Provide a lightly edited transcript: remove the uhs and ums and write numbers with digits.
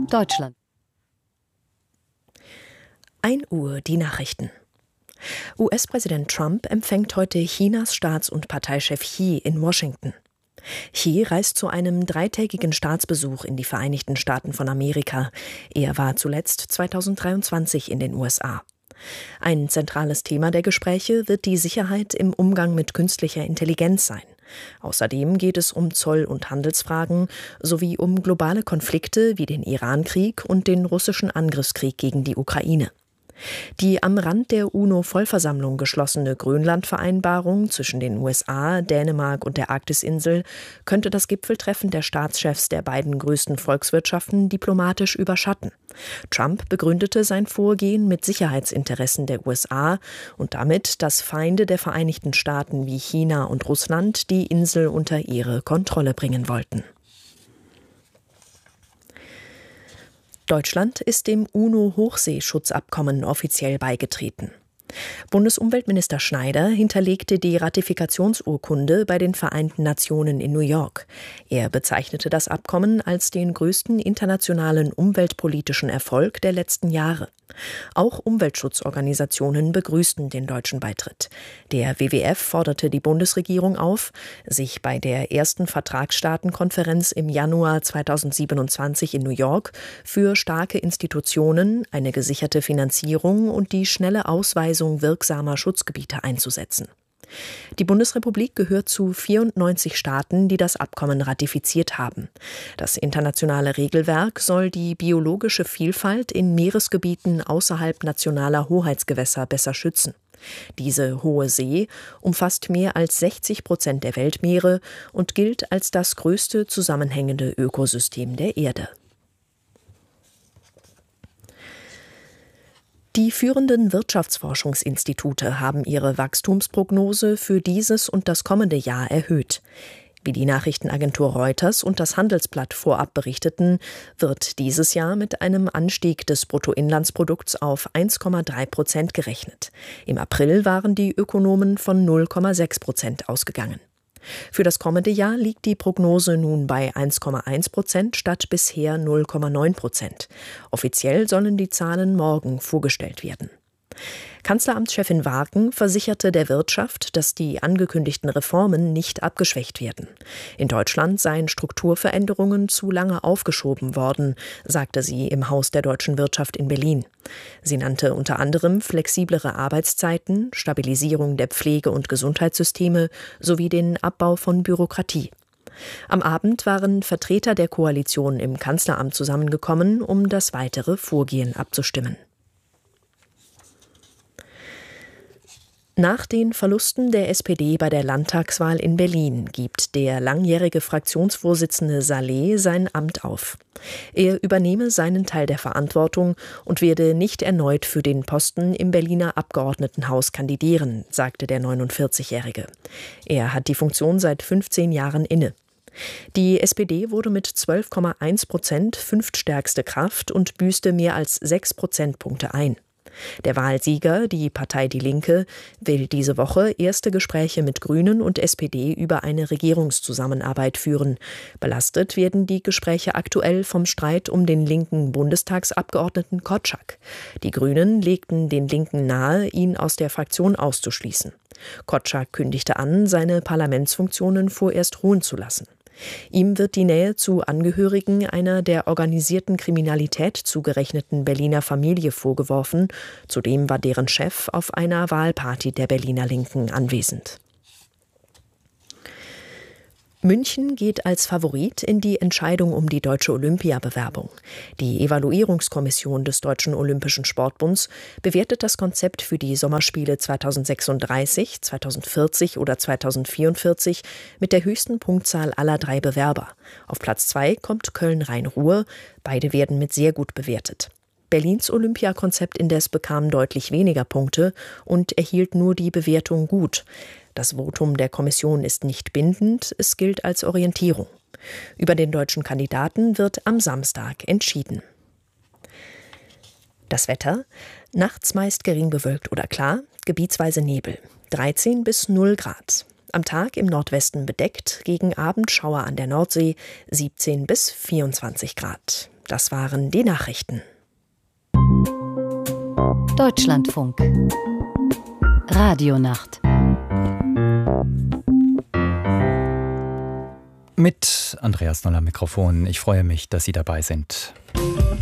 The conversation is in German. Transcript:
Deutschland. 1 Uhr die Nachrichten. US-Präsident Trump empfängt heute Chinas Staats- und Parteichef Xi in Washington. Xi reist zu einem 3-tägigen Staatsbesuch in die Vereinigten Staaten von Amerika. Er war zuletzt 2023 in den USA. Ein zentrales Thema der Gespräche wird die Sicherheit im Umgang mit künstlicher Intelligenz sein. Außerdem geht es um Zoll- und Handelsfragen sowie um globale Konflikte wie den Iran-Krieg und den russischen Angriffskrieg gegen die Ukraine. Die am Rand der UNO-Vollversammlung geschlossene Grönland-Vereinbarung zwischen den USA, Dänemark und der Arktisinsel könnte das Gipfeltreffen der Staatschefs der beiden größten Volkswirtschaften diplomatisch überschatten. Trump begründete sein Vorgehen mit Sicherheitsinteressen der USA und damit, dass Feinde der Vereinigten Staaten wie China und Russland die Insel unter ihre Kontrolle bringen wollten. Deutschland ist dem UNO-Hochseeschutzabkommen offiziell beigetreten. Bundesumweltminister Schneider hinterlegte die Ratifikationsurkunde bei den Vereinten Nationen in New York. Er bezeichnete das Abkommen als den größten internationalen umweltpolitischen Erfolg der letzten Jahre. Auch Umweltschutzorganisationen begrüßten den deutschen Beitritt. Der WWF forderte die Bundesregierung auf, sich bei der ersten Vertragsstaatenkonferenz im Januar 2027 in New York für starke Institutionen, eine gesicherte Finanzierung und die schnelle Ausweisung wirksamer Schutzgebiete einzusetzen. Die Bundesrepublik gehört zu 94 Staaten, die das Abkommen ratifiziert haben. Das internationale Regelwerk soll die biologische Vielfalt in Meeresgebieten außerhalb nationaler Hoheitsgewässer besser schützen. Diese Hohe See umfasst mehr als 60% der Weltmeere und gilt als das größte zusammenhängende Ökosystem der Erde. Die führenden Wirtschaftsforschungsinstitute haben ihre Wachstumsprognose für dieses und das kommende Jahr erhöht. Wie die Nachrichtenagentur Reuters und das Handelsblatt vorab berichteten, wird dieses Jahr mit einem Anstieg des Bruttoinlandsprodukts auf 1,3% gerechnet. Im April waren die Ökonomen von 0,6% ausgegangen. Für das kommende Jahr liegt die Prognose nun bei 1,1% statt bisher 0,9%. Offiziell sollen die Zahlen morgen vorgestellt werden. Kanzleramtschefin Warken versicherte der Wirtschaft, dass die angekündigten Reformen nicht abgeschwächt werden. In Deutschland seien Strukturveränderungen zu lange aufgeschoben worden, sagte sie im Haus der deutschen Wirtschaft in Berlin. Sie nannte unter anderem flexiblere Arbeitszeiten, Stabilisierung der Pflege- und Gesundheitssysteme sowie den Abbau von Bürokratie. Am Abend waren Vertreter der Koalition im Kanzleramt zusammengekommen, um das weitere Vorgehen abzustimmen. Nach den Verlusten der SPD bei der Landtagswahl in Berlin gibt der langjährige Fraktionsvorsitzende Saleh sein Amt auf. Er übernehme seinen Teil der Verantwortung und werde nicht erneut für den Posten im Berliner Abgeordnetenhaus kandidieren, sagte der 49-Jährige. Er hat die Funktion seit 15 Jahren inne. Die SPD wurde mit 12,1% fünftstärkste Kraft und büßte mehr als 6 Prozentpunkte ein. Der Wahlsieger, die Partei Die Linke, will diese Woche erste Gespräche mit Grünen und SPD über eine Regierungszusammenarbeit führen. Belastet werden die Gespräche aktuell vom Streit um den linken Bundestagsabgeordneten Kotschak. Die Grünen legten den Linken nahe, ihn aus der Fraktion auszuschließen. Kotschak kündigte an, seine Parlamentsfunktionen vorerst ruhen zu lassen. Ihm wird die Nähe zu Angehörigen einer der organisierten Kriminalität zugerechneten Berliner Familie vorgeworfen. Zudem war deren Chef auf einer Wahlparty der Berliner Linken anwesend. München geht als Favorit in die Entscheidung um die deutsche Olympiabewerbung. Die Evaluierungskommission des Deutschen Olympischen Sportbunds bewertet das Konzept für die Sommerspiele 2036, 2040 oder 2044 mit der höchsten Punktzahl aller 3 Bewerber. Auf Platz 2 kommt Köln-Rhein-Ruhr. Beide werden mit sehr gut bewertet. Berlins Olympiakonzept indes bekam deutlich weniger Punkte und erhielt nur die Bewertung gut. Das Votum der Kommission ist nicht bindend, es gilt als Orientierung. Über den deutschen Kandidaten wird am Samstag entschieden. Das Wetter: Nachts meist gering bewölkt oder klar, gebietsweise Nebel, 13 bis 0 Grad. Am Tag im Nordwesten bedeckt, gegen Abend Schauer an der Nordsee, 17 bis 24 Grad. Das waren die Nachrichten. Deutschlandfunk Radionacht mit Andreas Noll am Mikrofon. Ich freue mich, dass Sie dabei sind.